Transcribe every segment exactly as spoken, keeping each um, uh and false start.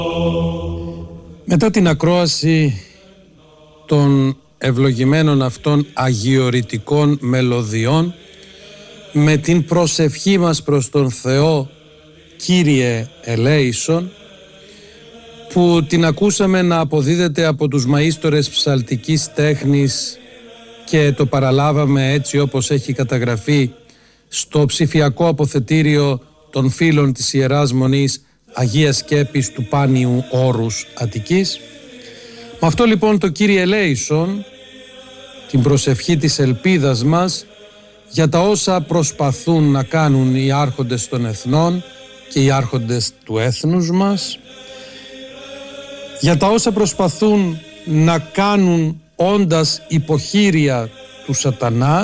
Μετά την ακρόαση των ευλογημένων αυτών αγιορητικών μελωδιών, με την προσευχή μας προς τον Θεό, Κύριε ελέησον, που την ακούσαμε να αποδίδεται από τους μαΐστορες ψαλτικής τέχνης και το παραλάβαμε έτσι όπως έχει καταγραφεί στο ψηφιακό αποθετήριο των φίλων της Ιεράς Μονής Αγίας Σκέπης του Πάνιου Όρους Αττικής. Με αυτό λοιπόν το Κύριε ελέησον, την προσευχή της ελπίδας μας για τα όσα προσπαθούν να κάνουν οι άρχοντες των εθνών και οι άρχοντες του έθνους μας, για τα όσα προσπαθούν να κάνουν όντας υποχείρια του σατανά,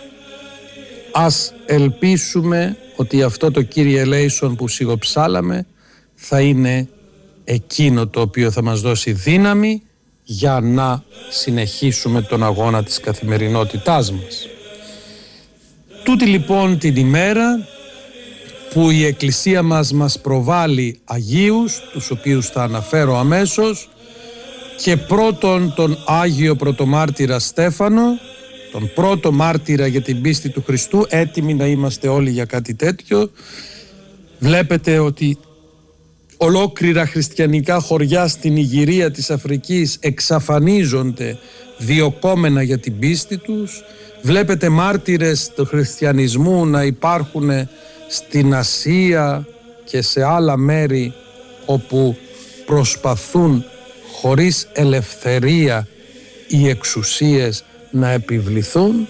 ας ελπίσουμε ότι αυτό το Κύριε ελέησον που σιγοψάλαμε θα είναι εκείνο το οποίο θα μας δώσει δύναμη για να συνεχίσουμε τον αγώνα της καθημερινότητάς μας. Τούτη λοιπόν την ημέρα που η Εκκλησία μας μας προβάλλει Αγίους, τους οποίους θα αναφέρω αμέσως, και πρώτον τον Άγιο Πρωτομάρτυρα Στέφανο, τον πρώτο μάρτυρα για την πίστη του Χριστού. Έτοιμοι να είμαστε όλοι για κάτι τέτοιο. Βλέπετε ότι ολόκληρα χριστιανικά χωριά στην Ιγυρία της Αφρικής εξαφανίζονται διωκόμενα για την πίστη τους. Βλέπετε μάρτυρες του χριστιανισμού να υπάρχουν στην Ασία και σε άλλα μέρη όπου προσπαθούν χωρίς ελευθερία οι εξουσίες να επιβληθούν,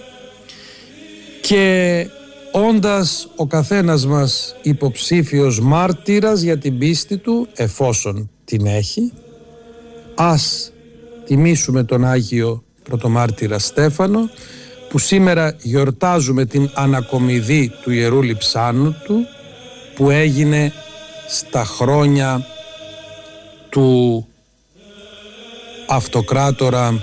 και όντας ο καθένας μας υποψήφιος μάρτυρας για την πίστη του, εφόσον την έχει, ας τιμήσουμε τον Άγιο Πρωτομάρτυρα Στέφανο, που σήμερα γιορτάζουμε την ανακομιδή του Ιερού Λειψάνου του, που έγινε στα χρόνια του αυτοκράτορα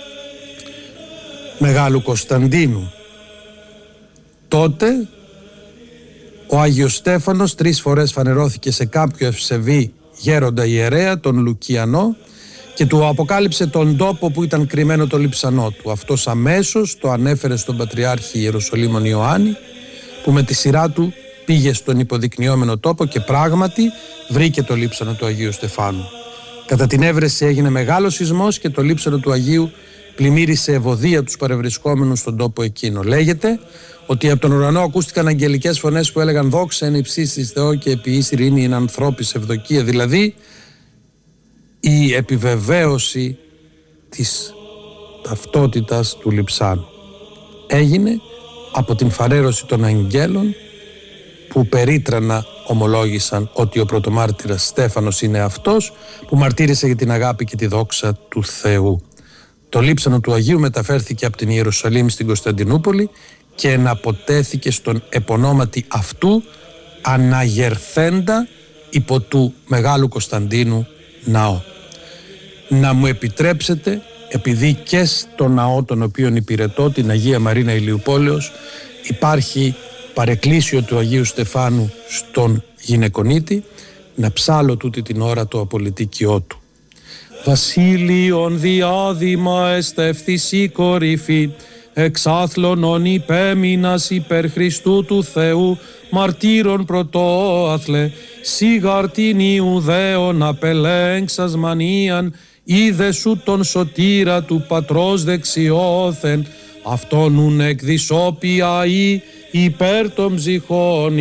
Μεγάλου Κωνσταντίνου. Τότε ο Άγιος Στέφανος τρεις φορές φανερώθηκε σε κάποιο ευσεβή γέροντα ιερέα, τον Λουκιανό, και του αποκάλυψε τον τόπο που ήταν κρυμμένο το λείψανό του. Αυτός αμέσως το ανέφερε στον Πατριάρχη Ιεροσολύμων Ιωάννη, που με τη σειρά του πήγε στον υποδεικνυόμενο τόπο και πράγματι βρήκε το λείψανο του Αγίου Στεφάνου. Κατά την έβρεση έγινε μεγάλος σεισμός και το λείψανο του Αγίου πλημμύρισε ευωδία τους παρευρισκόμενους στον τόπο εκείνο. Λέγεται ότι από τον ουρανό ακούστηκαν αγγελικές φωνές που έλεγαν «Δόξα εν υψίστοις Θεό και επί εις ειρήνη εν ανθρώπης ευδοκία», δηλαδή η επιβεβαίωση της ταυτότητας του λειψάνου. Έγινε από την φανέρωση των αγγέλων που περίτρανα ομολόγησαν ότι ο πρωτομάρτυρας Στέφανος είναι αυτός που μαρτύρησε για την αγάπη και τη δόξα του Θεού. Το λείψανο του Αγίου μεταφέρθηκε από την Ιερουσαλήμ στην Κωνσταντινούπολη και εναποτέθηκε στον επωνόματι αυτού αναγερθέντα υπό του Μεγάλου Κωνσταντίνου ναό. Να μου επιτρέψετε, επειδή και στο ναό τον οποίον υπηρετώ, την Αγία Μαρίνα Ηλιουπόλεως, υπάρχει παρεκκλήσιο του Αγίου Στεφάνου στον γυναικονίτη, να ψάλω τούτη την ώρα το απολυτίκιό του. Βασίλειον διάδημα εστεύθης η κορυφή, εξάθλωνον υπέμεινας υπέρ Χριστού του Θεού, μαρτύρων πρωτόαθλε, σιγαρτήν Ιουδαίων απελέγξας μανίαν, είδε σου τον σωτήρα του πατρός δεξιόθεν, αυτόν ουν εκδισόπια ή υπέρ των ψυχών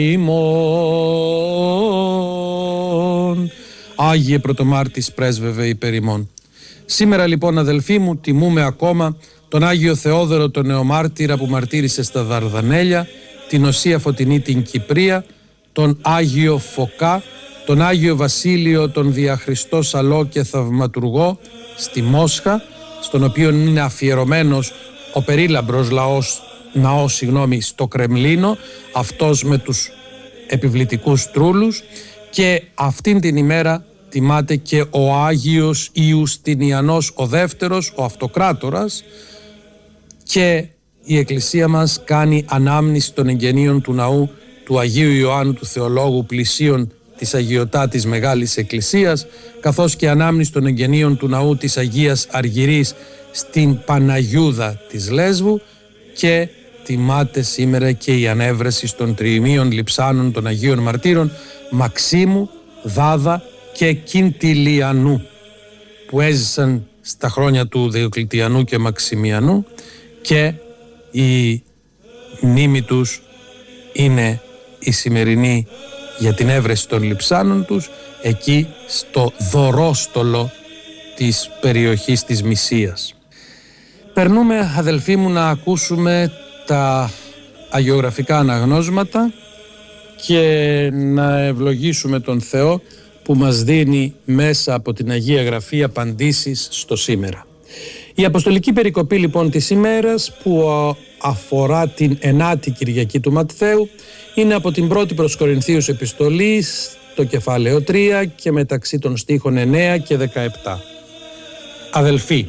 ημών. Άγιε Πρωτομάρτης πρέσβευε υπέρ ημών. Σήμερα λοιπόν, αδελφοί μου, τιμούμε ακόμα τον Άγιο Θεόδωρο τον Νεομάρτυρα που μαρτύρησε στα Δαρδανέλια, την Οσία Φωτεινή την Κυπρία, τον Άγιο Φωκά, τον Άγιο Βασίλειο τον Διαχριστό Σαλό και Θαυματουργό στη Μόσχα, στον οποίο είναι αφιερωμένος ο περίλαμπρος λαός, ναός συγγνώμη, στο Κρεμλίνο, αυτός με τους επιβλητικούς τρούλους, και αυτήν την ημέρα τιμάται και ο Άγιος Ιουστινιανός ο δεύτερος, ο αυτοκράτορας, και η Εκκλησία μας κάνει ανάμνηση των εγγενείων του ναού του Αγίου Ιωάννου του Θεολόγου πλησίων της Αγιωτάτης Μεγάλης Εκκλησίας, καθώς και ανάμνηση των εγγενείων του ναού της Αγίας Αργυρής στην Παναγιούδα της Λέσβου, και τιμάται σήμερα και η ανέβρεση των τριημείων λειψάνων των Αγίων Μαρτύρων Μαξίμου, Δάδα και Κιντιλιανού, που έζησαν στα χρόνια του Διοκλητιανού και Μαξιμιανού, και η μνήμη τους είναι η σημερινή για την έβρεση των λειψάνων τους εκεί στο Δωρόστολο της περιοχής της Μυσίας. Περνούμε, αδελφοί μου, να ακούσουμε τα αγιογραφικά αναγνώσματα και να ευλογήσουμε τον Θεό που μας δίνει μέσα από την Αγία Γραφή απαντήσεις στο σήμερα. Η Αποστολική Περικοπή λοιπόν της ημέρας, που αφορά την ενάτη Κυριακή του Ματθαίου, είναι από την πρώτη προς Κορινθίους επιστολή, το κεφάλαιο τρία και μεταξύ των στίχων εννέα και δεκαεπτά. Αδελφοί,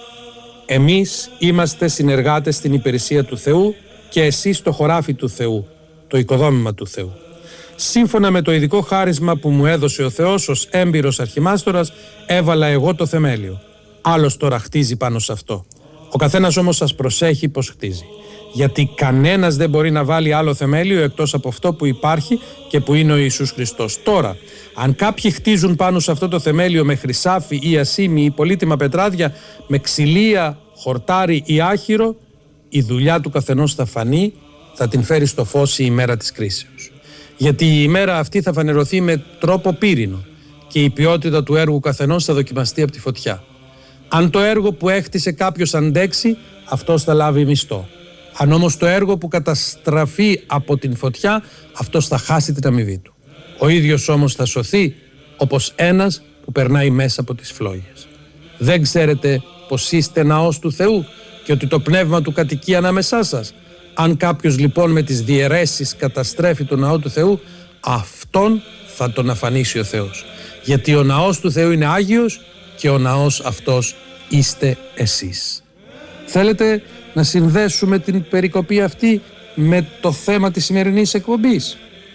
εμείς είμαστε συνεργάτες στην υπηρεσία του Θεού και εσείς το χωράφι του Θεού, το οικοδόμημα του Θεού. Σύμφωνα με το ειδικό χάρισμα που μου έδωσε ο Θεός ως έμπειρος αρχιμάστορας, έβαλα εγώ το θεμέλιο. Άλλος τώρα χτίζει πάνω σε αυτό. Ο καθένας όμως σας προσέχει πως χτίζει. Γιατί κανένας δεν μπορεί να βάλει άλλο θεμέλιο εκτός από αυτό που υπάρχει και που είναι ο Ιησούς Χριστός. Τώρα, αν κάποιοι χτίζουν πάνω σε αυτό το θεμέλιο με χρυσάφι ή ασήμι ή πολύτιμα πετράδια, με ξυλία, χορτάρι ή άχυρο, η δουλειά του καθενός θα φανεί, θα την φέρει στο φως η ημέρα της κρίσεως. Γιατί η ημέρα αυτή θα φανερωθεί με τρόπο πύρινο και η ποιότητα του έργου καθενός θα δοκιμαστεί από τη φωτιά. Αν το έργο που έχτισε κάποιος αντέξει, αυτός θα λάβει μισθό. Αν όμως το έργο που καταστραφεί από την φωτιά, αυτός θα χάσει την αμοιβή του. Ο ίδιος όμως θα σωθεί όπως ένας που περνάει μέσα από τις φλόγες. Δεν ξέρετε πως είστε ναός του Θεού και ότι το πνεύμα του κατοικεί ανάμεσά σας? Αν κάποιος λοιπόν με τις διαιρέσεις καταστρέφει το ναό του Θεού, αυτόν θα τον αφανίσει ο Θεός. Γιατί ο ναός του Θεού είναι άγιος και ο ναός αυτός είστε εσείς. Θέλετε να συνδέσουμε την περικοπή αυτή με το θέμα της σημερινής εκπομπής?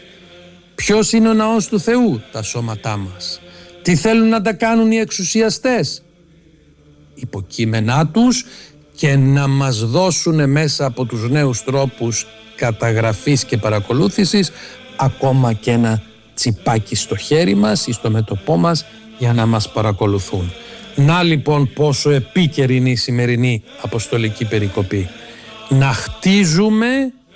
Ποιος είναι ο ναός του Θεού? Τα σώματά μας. Τι θέλουν να τα κάνουν οι εξουσιαστές? Υποκείμενά τους, και να μας δώσουν μέσα από τους νέους τρόπους καταγραφής και παρακολούθησης ακόμα και ένα τσιπάκι στο χέρι μας ή στο μέτωπό μας για να μας παρακολουθούν. Να λοιπόν πόσο επίκαιρη είναι η σημερινή αποστολική περικοπή. Να χτίζουμε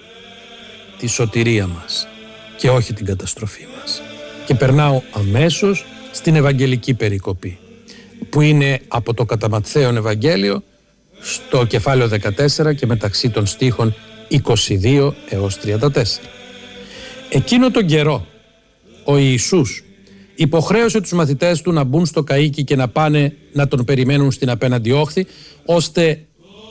τη σωτηρία μας και όχι την καταστροφή μας. Και περνάω αμέσως στην Ευαγγελική περικοπή, που είναι από το κατά Ματθαίον Ευαγγέλιο στο κεφάλαιο δεκατέσσερα και μεταξύ των στίχων είκοσι δύο έως τριάντα τέσσερα. Εκείνο τον καιρό ο Ιησούς υποχρέωσε τους μαθητές του να μπουν στο καΐκι και να πάνε να τον περιμένουν στην απέναντι όχθη, ώστε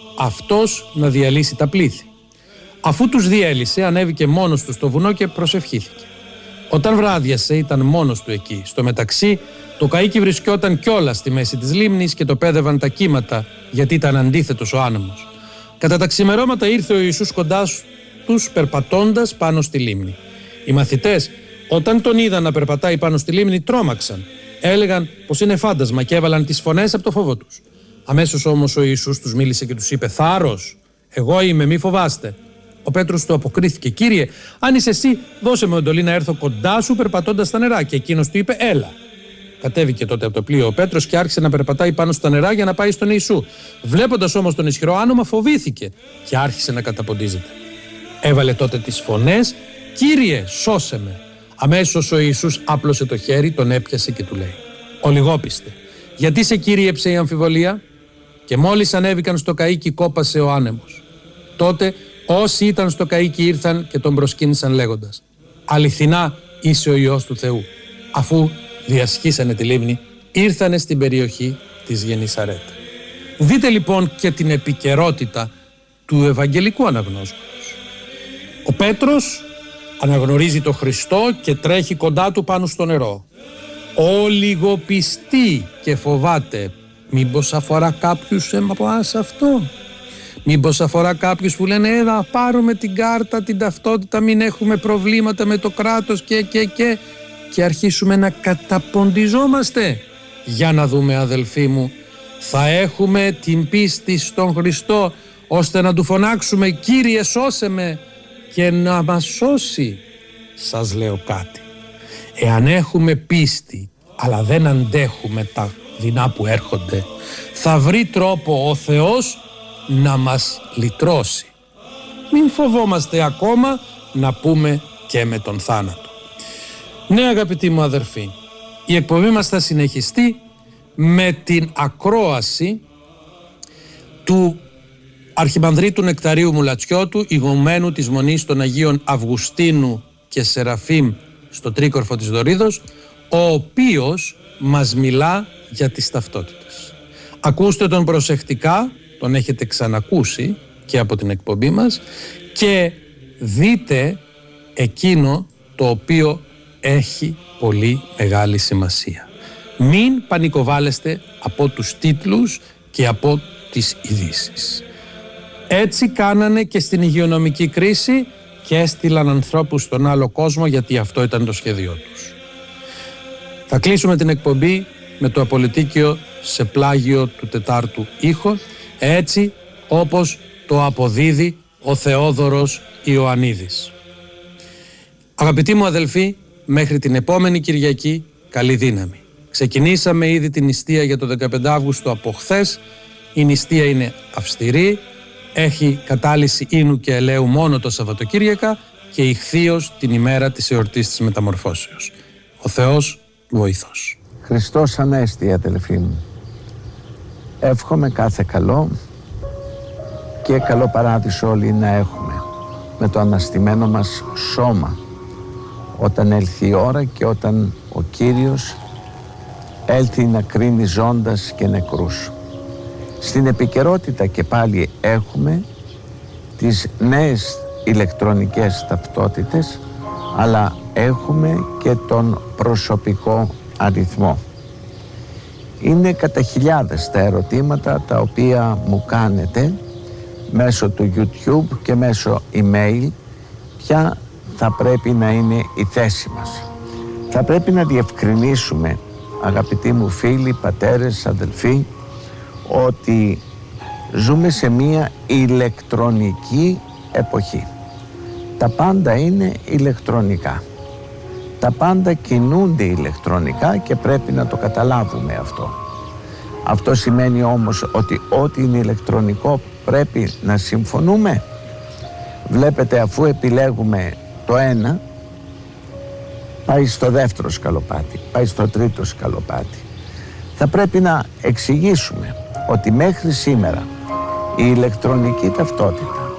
αυτός να διαλύσει τα πλήθη. Αφού τους διέλυσε, ανέβηκε μόνος του στο βουνό και προσευχήθηκε. Όταν βράδιασε, ήταν μόνος του εκεί. Στο μεταξύ, το καΐκι βρισκόταν κιόλας στη μέση της λίμνης και το πέδευαν τα κύματα, γιατί ήταν αντίθετος ο άνεμος. Κατά τα ξημερώματα ήρθε ο Ιησούς κοντά τους, περπατώντας πάνω στη λίμνη. Οι μαθητές, όταν τον είδαν να περπατάει πάνω στη λίμνη, τρόμαξαν. Έλεγαν πως είναι φάντασμα και έβαλαν τις φωνές από το φόβο τους. Αμέσως όμως ο Ιησούς τους μίλησε και τους είπε: «Θάρρος, εγώ είμαι, μη φοβάστε». Ο Πέτρος του αποκρίθηκε: «Κύριε, αν είσαι εσύ, δώσε μου εντολή να έρθω κοντά σου περπατώντας στα νερά». Και εκείνος του είπε: «Έλα». Κατέβηκε τότε από το πλοίο ο Πέτρος και άρχισε να περπατάει πάνω στα νερά για να πάει στον Ιησού. Βλέποντας όμως τον ισχυρό άνομα, φοβήθηκε και άρχισε να καταποντίζεται. Έβαλε τότε τις φωνές: «Κύριε, σώσε με». Αμέσως ο Ιησούς άπλωσε το χέρι, τον έπιασε και του λέει: «Ολιγόπιστε, γιατί σε κυρίεψε η αμφιβολία?» Και μόλις ανέβηκαν στο καΐκι, κόπασε ο άνεμος. Τότε όσοι ήταν στο καΐκι ήρθαν και τον προσκύνησαν λέγοντας: «Αληθινά είσαι ο Υιός του Θεού». Αφού διασχίσανε τη λίμνη, ήρθανε στην περιοχή της Γενισαρέτ. Δείτε λοιπόν και την επικαιρότητα του Ευαγγελικού αναγνώσματος. Ο Πέτρος αναγνωρίζει τον Χριστό και τρέχει κοντά του πάνω στο νερό. Ο λιγοπιστεί και φοβάται. Μήπως αφορά κάποιους από ας αυτό? Μήπως αφορά κάποιους που λένε «Ε, θα πάρουμε την κάρτα, την ταυτότητα, μην έχουμε προβλήματα με το κράτος και και και». και αρχίσουμε να καταποντιζόμαστε? Για να δούμε, αδελφοί μου, θα έχουμε την πίστη στον Χριστό ώστε να του φωνάξουμε «Κύριε, σώσε με» και να μας σώσει? Σας λέω κάτι, εάν έχουμε πίστη αλλά δεν αντέχουμε τα δεινά που έρχονται, θα βρει τρόπο ο Θεός να μας λυτρώσει. Μην φοβόμαστε ακόμα να πούμε και με τον θάνατο. Ναι, αγαπητοί μου αδερφοί, η εκπομπή μας θα συνεχιστεί με την ακρόαση του Αρχιμανδρίτου Νεκταρίου Μουλατσιώτου, ηγουμένου της Μονής των Αγίων Αυγουστίνου και Σεραφείμ στο Τρίκορφο της Δωρίδος, ο οποίος μας μιλά για τις ταυτότητες. Ακούστε τον προσεκτικά, τον έχετε ξανακούσει και από την εκπομπή μας, και δείτε εκείνο το οποίο έχει πολύ μεγάλη σημασία. Μην πανικοβάλλεστε από τους τίτλους και από τις ειδήσεις. Έτσι κάνανε και στην υγειονομική κρίση και έστειλαν ανθρώπους στον άλλο κόσμο, γιατί αυτό ήταν το σχέδιό τους. Θα κλείσουμε την εκπομπή με το απολυτίκιο σε πλάγιο του τετάρτου ήχο, έτσι όπως το αποδίδει ο Θεόδωρος Ιωαννίδης. Αγαπητοί μου αδελφοί, μέχρι την επόμενη Κυριακή καλή δύναμη. Ξεκινήσαμε ήδη την νηστεία για το δεκαπέντε Αυγούστου από χθες. Η νηστεία είναι αυστηρή, έχει κατάλυση ίνου και ελαίου μόνο το Σαββατοκύριακα και ηχθείως την ημέρα της εορτής της Μεταμορφώσεως. Ο Θεός βοηθός. Χριστός Ανέστη, αδελφοί μου. Εύχομαι κάθε καλό και καλό παράδεισο όλοι να έχουμε με το αναστημένο μας σώμα όταν έλθει η ώρα και όταν ο Κύριος έλθει να κρίνει ζώντας και νεκρούς. Στην επικαιρότητα και πάλι έχουμε τις νέες ηλεκτρονικές ταυτότητες, αλλά έχουμε και τον προσωπικό αριθμό. Είναι κατά χιλιάδες τα ερωτήματα τα οποία μου κάνετε μέσω του YouTube και μέσω email. Ποια θα πρέπει να είναι η θέση μας? Θα πρέπει να διευκρινίσουμε, αγαπητοί μου φίλοι, πατέρες, αδελφοί, ότι ζούμε σε μία ηλεκτρονική εποχή. Τα πάντα είναι ηλεκτρονικά. Τα πάντα κινούνται ηλεκτρονικά και πρέπει να το καταλάβουμε αυτό. Αυτό σημαίνει όμως ότι ό,τι είναι ηλεκτρονικό πρέπει να συμφωνούμε. Βλέπετε, αφού επιλέγουμε το ένα, πάει στο δεύτερο σκαλοπάτι, πάει στο τρίτο σκαλοπάτι. Θα πρέπει να εξηγήσουμε ότι μέχρι σήμερα η ηλεκτρονική ταυτότητα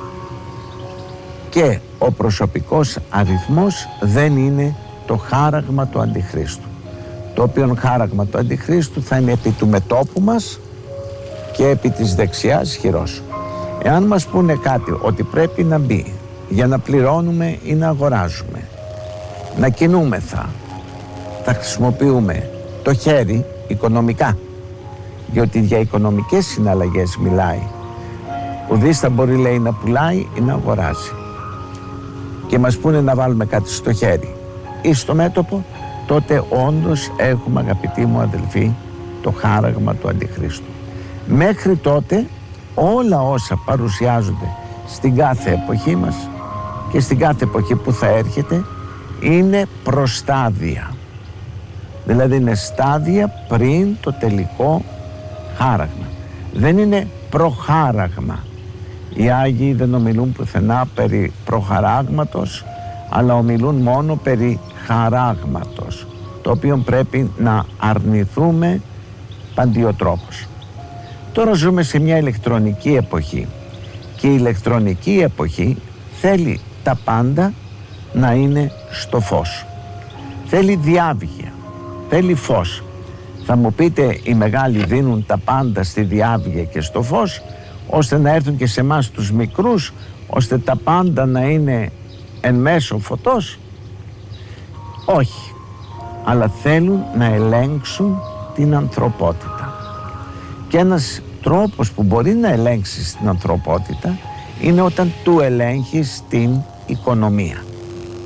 και ο προσωπικός αριθμός δεν είναι το χάραγμα του Αντιχρίστου. Το οποίο χάραγμα του Αντιχρίστου θα είναι επί του μετώπου μας και επί της δεξιάς χειρός. Εάν μας πούνε κάτι ότι πρέπει να μπει για να πληρώνουμε ή να αγοράζουμε, να κινούμεθα, θα χρησιμοποιούμε το χέρι οικονομικά, διότι για οικονομικές συναλλαγές μιλάει. Ουδής θα μπορεί, λέει, να πουλάει ή να αγοράζει, και μας πούνε να βάλουμε κάτι στο χέρι ή στο μέτωπο, τότε όντως έχουμε, αγαπητοί μου αδελφοί, το χάραγμα του Αντιχρίστου. Μέχρι τότε όλα όσα παρουσιάζονται στην κάθε εποχή μας και στην κάθε εποχή που θα έρχεται είναι προστάδια. Δηλαδή είναι στάδια πριν το τελικό χάραγμα. Δεν είναι προχάραγμα. Οι Άγιοι δεν ομιλούν πουθενά περί προχαράγματος, αλλά ομιλούν μόνο περί χαράγματος, το οποίο πρέπει να αρνηθούμε παντιοτρόπως. Τώρα ζούμε σε μια ηλεκτρονική εποχή και η ηλεκτρονική εποχή θέλει τα πάντα να είναι στο φως. Θέλει διάβγεια, θέλει φως. Θα μου πείτε, οι μεγάλοι δίνουν τα πάντα στη διάβγεια και στο φως, ώστε να έρθουν και σε εμάς τους μικρούς, ώστε τα πάντα να είναι εν μέσω φωτός? Όχι, αλλά θέλουν να ελέγξουν την ανθρωπότητα. Και ένας τρόπος που μπορεί να ελέγξει την ανθρωπότητα είναι όταν του ελέγχεις την οικονομία.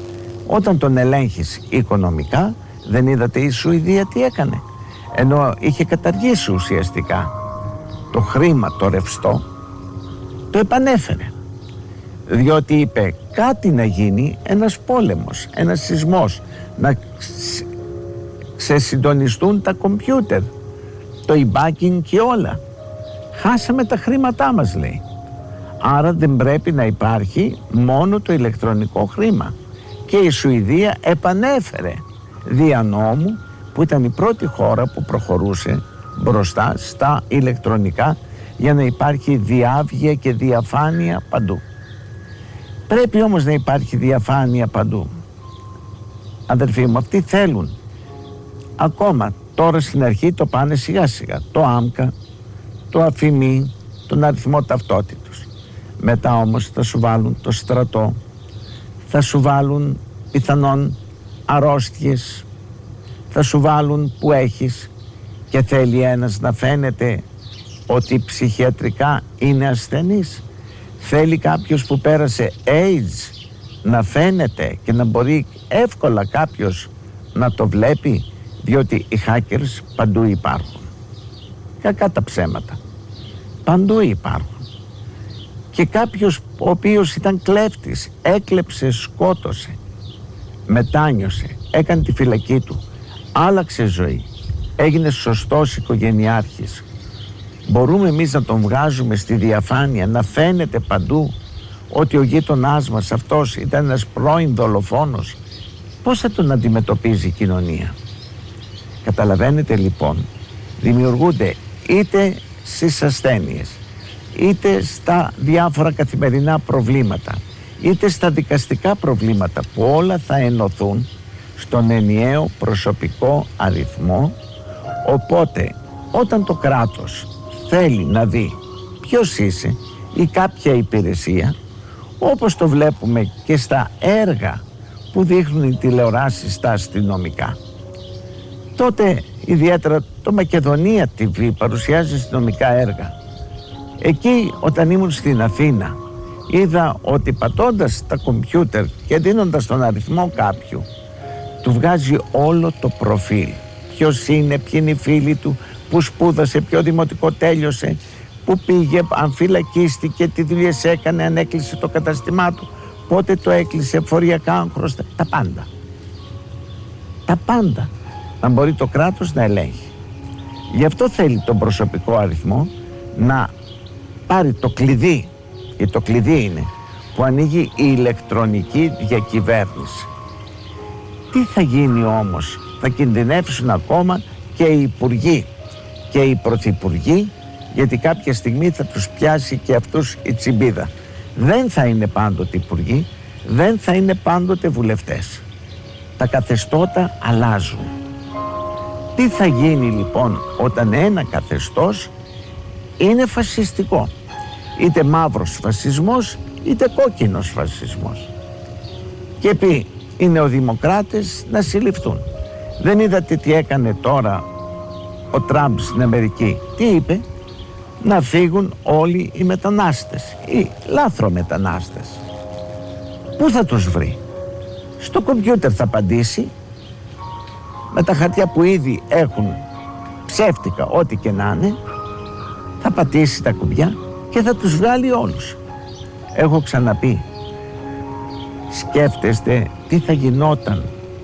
Όταν τον ελέγχεις οικονομικά, δεν είδατε η Σουηδία τι έκανε? Ενώ είχε καταργήσει ουσιαστικά το χρήμα το ρευστό, το επανέφερε, διότι είπε κάτι να γίνει, ένας πόλεμος, ένας σεισμός, να ξεσυντονιστούν τα κομπιούτερ, το e-banking και όλα. Χάσαμε τα χρήματά μας, λέει. Άρα δεν πρέπει να υπάρχει μόνο το ηλεκτρονικό χρήμα. Και η Σουηδία επανέφερε δια νόμου, που ήταν η πρώτη χώρα που προχωρούσε μπροστά στα ηλεκτρονικά, για να υπάρχει διάβγεια και διαφάνεια παντού. Πρέπει όμως να υπάρχει διαφάνεια παντού. Αδερφοί μου, αυτοί θέλουν. Ακόμα τώρα στην αρχή το πάνε σιγά σιγά. Το άμκα, το αφημί, τον αριθμό ταυτότητος. Μετά όμως θα σου βάλουν το στρατό, θα σου βάλουν πιθανόν αρρώστιες, θα σου βάλουν που έχεις, και θέλει ένας να φαίνεται ότι ψυχιατρικά είναι ασθενής. Θέλει κάποιος που πέρασε AIDS να φαίνεται και να μπορεί εύκολα κάποιος να το βλέπει, διότι οι hackers παντού υπάρχουν. Κακά τα ψέματα. Παντού υπάρχουν. Και κάποιος ο οποίος ήταν κλέφτης, έκλεψε, σκότωσε, μετάνιωσε, έκανε τη φυλακή του, άλλαξε ζωή, έγινε σωστός οικογενειάρχης. Μπορούμε εμείς να τον βγάζουμε στη διαφάνεια, να φαίνεται παντού ότι ο γείτονάς μας αυτός ήταν ένας πρώην δολοφόνος? Πώς θα τον αντιμετωπίζει η κοινωνία? Καταλαβαίνετε λοιπόν, δημιουργούνται είτε στις ασθένειες, είτε στα διάφορα καθημερινά προβλήματα, είτε στα δικαστικά προβλήματα, που όλα θα ενωθούν στον ενιαίο προσωπικό αριθμό. Οπότε όταν το κράτος θέλει να δει ποιος είσαι ή κάποια υπηρεσία, όπως το βλέπουμε και στα έργα που δείχνουν οι τηλεοράσεις στα αστυνομικά, τότε ιδιαίτερα το Μακεδονία τι βι παρουσιάζει αστυνομικά έργα. Εκεί όταν ήμουν στην Αθήνα, είδα ότι πατώντας τα κομπιούτερ και δίνοντας τον αριθμό κάποιου, του βγάζει όλο το προφίλ. Ποιος είναι, ποιοι είναι οι φίλοι του, που σπούδασε, ποιο δημοτικό τέλειωσε, που πήγε, αν φυλακίστηκε, τι δουλειές έκανε, αν έκλεισε το καταστημά του, πότε το έκλεισε, φοριακά, αν χρωστά, τα πάντα. Τα πάντα. Να μπορεί το κράτος να ελέγχει. Γι' αυτό θέλει τον προσωπικό αριθμό να πάρει το κλειδί, και το κλειδί είναι που ανοίγει η ηλεκτρονική διακυβέρνηση. Τι θα γίνει όμως? Θα κινδυνεύσουν ακόμα και οι υπουργοί και οι πρωθυπουργοί, γιατί κάποια στιγμή θα τους πιάσει και αυτούς η τσιμπίδα. Δεν θα είναι πάντοτε υπουργοί, δεν θα είναι πάντοτε βουλευτές. Τα καθεστώτα αλλάζουν. Τι θα γίνει λοιπόν όταν ένα καθεστώς είναι φασιστικό? Είτε μαύρος φασισμός, είτε κόκκινος φασισμός. Και πει οι νεοδημοκράτες να συλληφθούν. Δεν είδατε τι έκανε τώρα ο Τραμπ στην Αμερική? Τι είπε? Να φύγουν όλοι οι μετανάστες ή λάθρομετανάστες. Πού θα τους βρει? Στο κομπιούτερ θα απαντήσει, με τα χαρτιά που ήδη έχουν ψεύτικα, ό,τι και να είναι, θα πατήσει τα κουμπιά και θα τους βγάλει όλους. Έχω ξαναπεί, σκέφτεστε τι θα γινόταν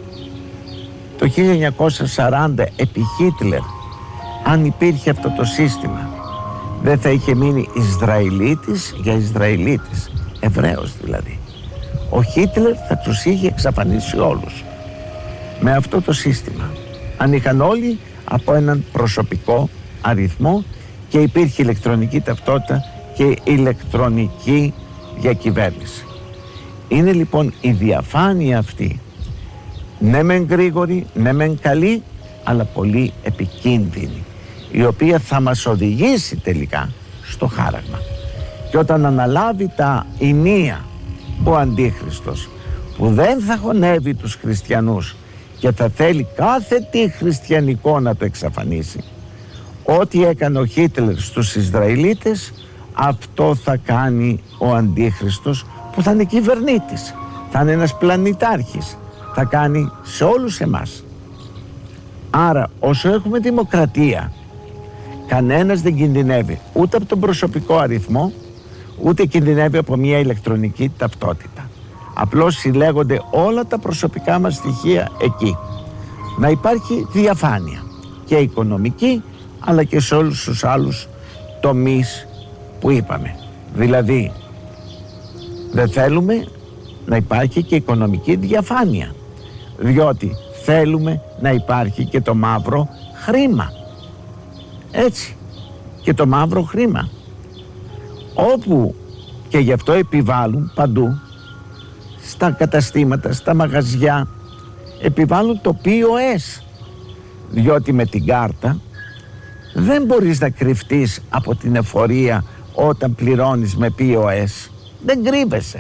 το χίλια εννιακόσια σαράντα επί Χίτλερ αν υπήρχε αυτό το σύστημα? Δεν θα είχε μείνει Ισραηλίτης για Ισραηλίτης, Εβραίος δηλαδή. Ο Χίτλερ θα τους είχε εξαφανίσει όλους με αυτό το σύστημα, αν είχαν όλοι από έναν προσωπικό αριθμό και υπήρχε ηλεκτρονική ταυτότητα και ηλεκτρονική διακυβέρνηση. Είναι λοιπόν η διαφάνεια αυτή, ναι μεν γρήγορη, ναι μεν καλή, αλλά πολύ επικίνδυνη, η οποία θα μας οδηγήσει τελικά στο χάραγμα. Και όταν αναλάβει τα ηνία ο Αντίχριστος, που δεν θα χωνεύει τους χριστιανούς και θα θέλει κάθε τι χριστιανικό να το εξαφανίσει, ό,τι έκανε ο Χίτλερ στους Ισραηλίτες, αυτό θα κάνει ο Αντίχριστος, που θα είναι κυβερνήτης, θα είναι ένας πλανητάρχης, θα κάνει σε όλους εμάς. Άρα όσο έχουμε δημοκρατία, κανένας δεν κινδυνεύει ούτε από τον προσωπικό αριθμό, ούτε κινδυνεύει από μια ηλεκτρονική ταυτότητα. Απλώς συλλέγονται όλα τα προσωπικά μας στοιχεία εκεί. Να υπάρχει διαφάνεια και οικονομική, αλλά και σε όλους τους άλλους τομείς που είπαμε. Δηλαδή δεν θέλουμε να υπάρχει και οικονομική διαφάνεια, διότι θέλουμε να υπάρχει και το μαύρο χρήμα. Έτσι, και το μαύρο χρήμα, όπου και γι' αυτό επιβάλλουν παντού, στα καταστήματα, στα μαγαζιά, επιβάλλουν το πι ο ες, διότι με την κάρτα δεν μπορείς να κρυφτείς από την εφορία όταν πληρώνεις με πι ο ες. Δεν κρύβεσαι.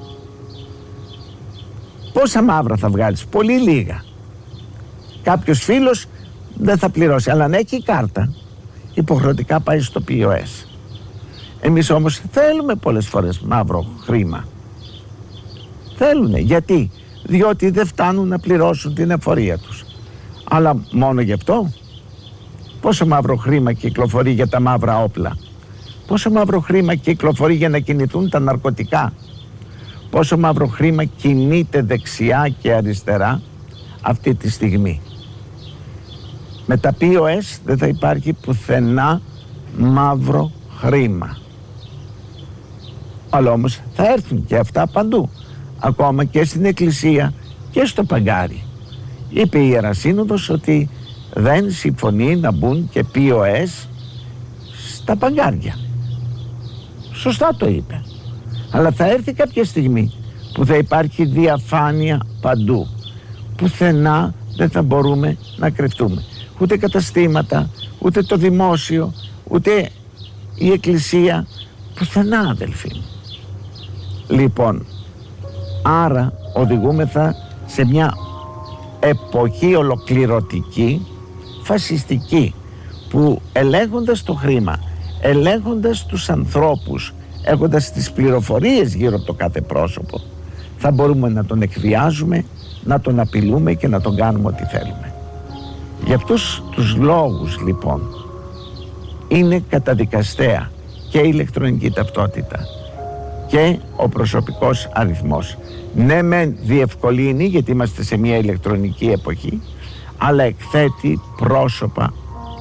Πόσα μαύρα θα βγάλεις? Πολύ λίγα. Κάποιος φίλος δεν θα πληρώσει, αλλά αν έχει κάρτα υποχρεωτικά πάει στο πι ο ες. Εμείς όμως θέλουμε πολλές φορές μαύρο χρήμα. Θέλουνε. Γιατί? Διότι δεν φτάνουν να πληρώσουν την εφορία τους. Αλλά μόνο γι' αυτό. Πόσο μαύρο χρήμα κυκλοφορεί για τα μαύρα όπλα? Πόσο μαύρο χρήμα κυκλοφορεί για να κινηθούν τα ναρκωτικά? Πόσο μαύρο χρήμα κινείται δεξιά και αριστερά αυτή τη στιγμή? Με τα πι ο ες δεν θα υπάρχει πουθενά μαύρο χρήμα. Αλλά όμως θα έρθουν και αυτά παντού, ακόμα και στην εκκλησία και στο παγκάρι. Είπε η Ιερά Σύνοδος ότι δεν συμφωνεί να μπουν και πι ο ες στα παγκάρια. Σωστά το είπε. Αλλά θα έρθει κάποια στιγμή που θα υπάρχει διαφάνεια παντού. Πουθενά δεν θα μπορούμε να κρυφτούμε. Ούτε καταστήματα, ούτε το δημόσιο, ούτε η εκκλησία. Πουθενά, αδελφοί μου. Λοιπόν, άρα οδηγούμεθα σε μια εποχή ολοκληρωτική, φασιστική, που ελέγχοντας το χρήμα, ελέγχοντας τους ανθρώπους, έχοντας τις πληροφορίες γύρω από το κάθε πρόσωπο, θα μπορούμε να τον εκβιάζουμε, να τον απειλούμε και να τον κάνουμε ό,τι θέλουμε. Για αυτούς τους λόγους λοιπόν είναι καταδικαστέα και η ηλεκτρονική ταυτότητα και ο προσωπικός αριθμός. Ναι μεν διευκολύνει, γιατί είμαστε σε μια ηλεκτρονική εποχή, αλλά εκθέτει πρόσωπα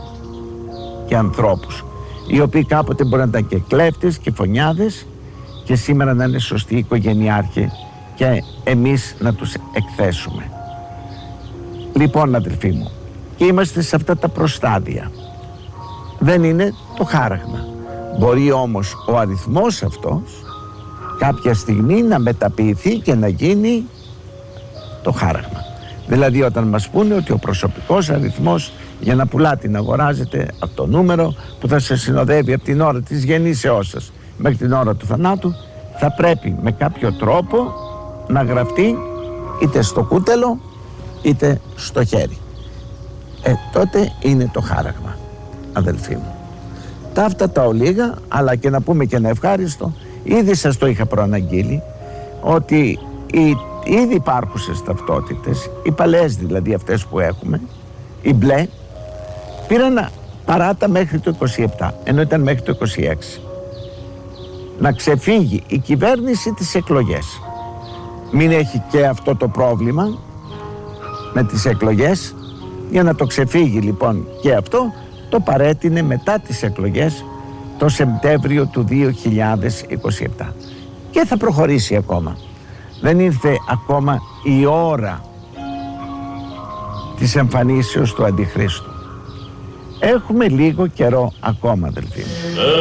και ανθρώπους, οι οποίοι κάποτε μπορεί να ήταν και κλέφτες και φωνιάδες και σήμερα να είναι σωστοί οικογενειάρχοι και εμείς να τους εκθέσουμε. Λοιπόν, αδελφοί μου, είμαστε σε αυτά τα προστάδια. Δεν είναι το χάραγμα. Μπορεί όμως ο αριθμός αυτός κάποια στιγμή να μεταποιηθεί και να γίνει το χάραγμα. Δηλαδή όταν μας πούνε ότι ο προσωπικός αριθμός για να πουλάτε να αγοράζετε από το νούμερο που θα σας συνοδεύει από την ώρα της γεννήσεώς σας μέχρι την ώρα του θανάτου, θα πρέπει με κάποιο τρόπο να γραφτεί είτε στο κούτελο είτε στο χέρι. Ε, τότε είναι το χάραγμα, αδελφοί μου. Τα αυτά τα ολίγα, αλλά και να πούμε και ένα ευχάριστο, ήδη σας το είχα προαναγγείλει, ότι οι ήδη υπάρχουσες ταυτότητες, οι παλαιές δηλαδή αυτές που έχουμε, οι μπλε, πήραν παράτα μέχρι το είκοσι επτά, ενώ ήταν μέχρι το είκοσι έξι. Να ξεφύγει η κυβέρνηση τις εκλογές. Μην έχει και αυτό το πρόβλημα με τις εκλογές. Για να το ξεφύγει λοιπόν και αυτό, το παρέτεινε μετά τις εκλογές το Σεπτέμβριο του δύο χιλιάδες είκοσι επτά. Και θα προχωρήσει ακόμα. Δεν ήρθε ακόμα η ώρα της εμφανίσεως του Αντιχρίστου. Έχουμε λίγο καιρό ακόμα, αδελφοί μου.